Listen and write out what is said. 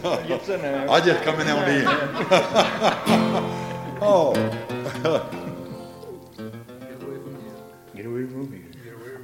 Gets in there. I just come in on the end. Oh. Get away from here.